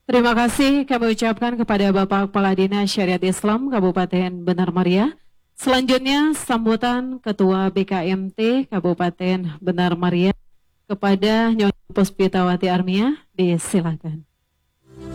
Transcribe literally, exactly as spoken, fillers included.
Terima kasih kami ucapkan kepada Bapak Kepala Dinas Syariat Islam Kabupaten Benar Meriah. Selanjutnya sambutan Ketua B K M T Kabupaten Benar Meriah kepada Nyonya Puspitawati Armia, disilakan.